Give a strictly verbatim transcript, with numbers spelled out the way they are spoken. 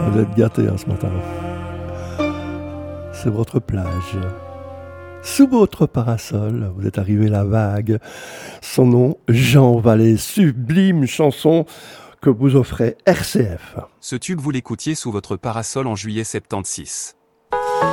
Vous êtes gâtés hein, ce matin. C'est votre plage. Sous votre parasol, vous êtes arrivé la vague. Son nom, Jean Vallée. Sublime chanson que vous offrez R C F. Ce tube vous l'écoutiez sous votre parasol en juillet soixante-seize.